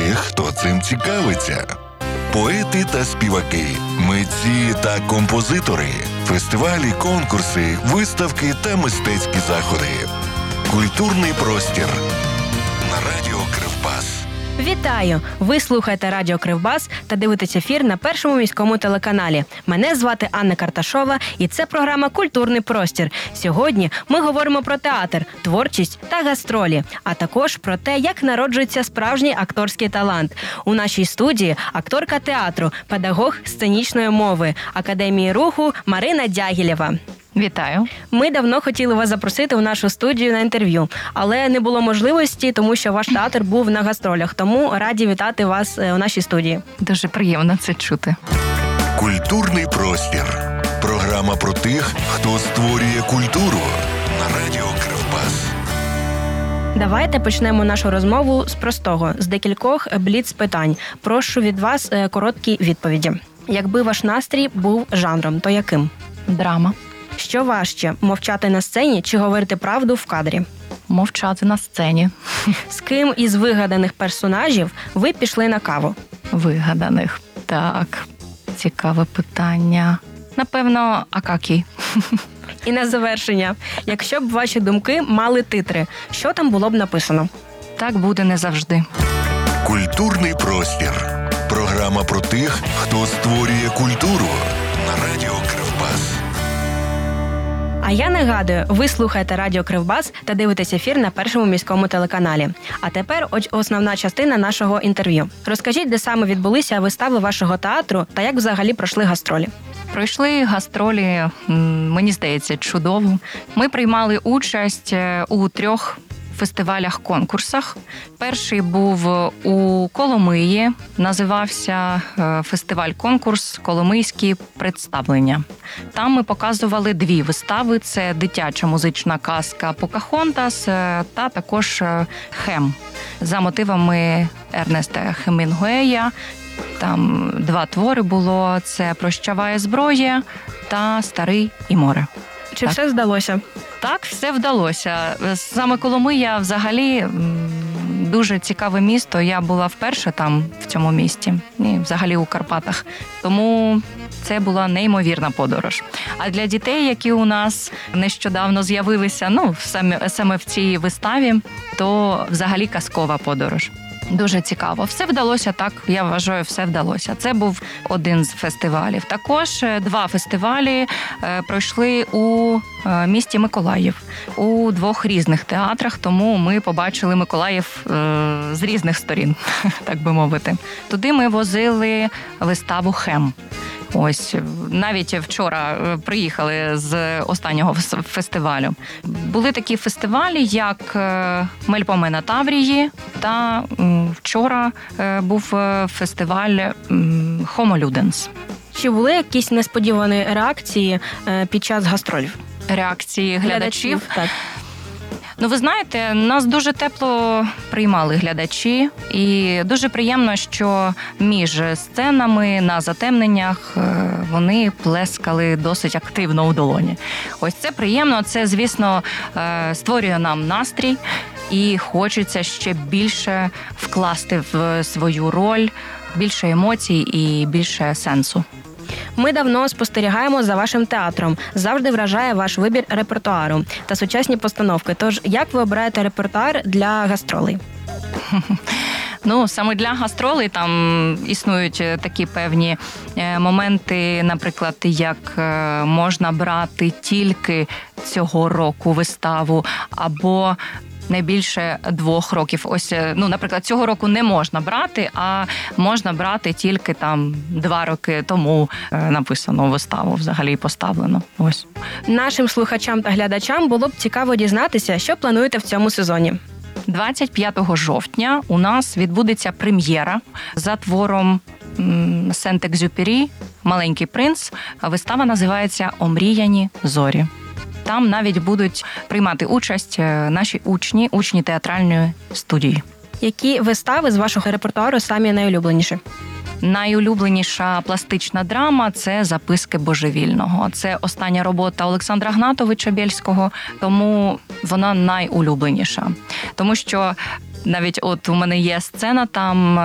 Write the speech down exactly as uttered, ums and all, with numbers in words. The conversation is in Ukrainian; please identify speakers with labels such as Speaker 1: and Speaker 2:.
Speaker 1: тих, хто цим цікавиться. Поети та співаки, митці та композитори, фестивалі, конкурси, виставки та мистецькі заходи. Культурний простір на радіо Кривбас.
Speaker 2: Вітаю! Ви слухаєте Радіо Кривбас та дивитесь ефір на Першому міському телеканалі. Мене звати Анна Карташова і це програма «Культурний простір». Сьогодні ми говоримо про театр, творчість та гастролі, а також про те, як народжується справжній акторський талант. У нашій студії акторка театру, педагог сценічної мови Академії руху Марина Дягілєва.
Speaker 3: Вітаю.
Speaker 2: Ми давно хотіли вас запросити у нашу студію на інтерв'ю, але не було можливості, тому що ваш театр був на гастролях. Тому раді вітати вас у нашій студії.
Speaker 3: Дуже приємно це чути.
Speaker 1: Культурний простір. Програма про тих, хто створює культуру на радіо Кривбас.
Speaker 2: Давайте почнемо нашу розмову з простого, з декількох бліц-питань. Прошу від вас короткі відповіді. Якби ваш настрій був жанром, то яким?
Speaker 3: Драма.
Speaker 2: Що важче – мовчати на сцені чи говорити правду в кадрі?
Speaker 3: Мовчати на сцені.
Speaker 2: З ким із вигаданих персонажів ви пішли на каву?
Speaker 3: Вигаданих. Так, цікаве питання. Напевно, Акакій.
Speaker 2: І на завершення. Якщо б ваші думки мали титри, що там було б написано?
Speaker 3: Так буде не завжди.
Speaker 1: Культурний простір. Програма про тих, хто створює культуру на радіо Кривбас.
Speaker 2: А я нагадую, ви слухаєте Радіо Кривбас та дивитесь ефір на Першому міському телеканалі. А тепер ось основна частина нашого інтерв'ю. Розкажіть, де саме відбулися вистави вашого театру та як взагалі пройшли гастролі?
Speaker 3: Пройшли гастролі, мені здається, чудово. Ми приймали участь у трьох фестивалях-конкурсах. Перший був у Коломиї, називався фестиваль-конкурс «Коломийські представлення». Там ми показували дві вистави. Це дитяча музична казка «Покахонтас» та також «Хем» за мотивами Ернеста Хемінгуея. Там два твори було – це «Прощаває зброя» та «Старий і море».
Speaker 2: Чи
Speaker 3: так.
Speaker 2: все здалося?
Speaker 3: Так, все вдалося. Саме Коломия взагалі дуже цікаве місто. Я була вперше там, в цьому місті, і взагалі у Карпатах. Тому це була неймовірна подорож. А для дітей, які у нас нещодавно з'явилися, ну, саме, саме в цій виставі, то взагалі казкова подорож. Дуже цікаво. Все вдалося так, я вважаю, все вдалося. Це був один з фестивалів. Також два фестивалі пройшли у місті Миколаїв, у двох різних театрах, тому ми побачили Миколаїв з різних сторін, так би мовити. Туди ми возили виставу «Хем». Ось, навіть вчора приїхали з останнього фестивалю. Були такі фестивалі, як «Мельпоме на Таврії», та вчора був фестиваль «Homo Ludens».
Speaker 2: Чи були якісь несподівані реакції під час гастролів?
Speaker 3: Реакції глядачів?
Speaker 2: глядачів так.
Speaker 3: Ну, ви знаєте, нас дуже тепло приймали глядачі, і дуже приємно, що між сценами на затемненнях вони плескали досить активно у долоні. Ось це приємно, це, звісно, створює нам настрій, і хочеться ще більше вкласти в свою роль, більше емоцій і більше сенсу.
Speaker 2: Ми давно спостерігаємо за вашим театром. Завжди вражає ваш вибір репертуару та сучасні постановки. Тож, як ви обираєте репертуар для гастролей?
Speaker 3: Ну, саме для гастролей там існують такі певні моменти, наприклад, як можна брати тільки цього року виставу, або не більше двох років. Ось, ну, наприклад, цього року не можна брати, а можна брати тільки там два роки тому написано виставу, взагалі поставлено. Ось.
Speaker 2: Нашим слухачам та глядачам було б цікаво дізнатися, що плануєте в цьому сезоні.
Speaker 3: двадцять п'ятого жовтня у нас відбудеться прем'єра за твором Сент-Екзюпері «Маленький принц». Вистава називається «Омріяні зорі». Там навіть будуть приймати участь наші учні, учні театральної студії.
Speaker 2: Які вистави з вашого репертуару самі найулюбленіші?
Speaker 3: Найулюбленіша пластична драма – це «Записки божевільного». Це остання робота Олександра Гнатовича Бєльського, тому вона найулюбленіша. Тому що навіть от у мене є сцена там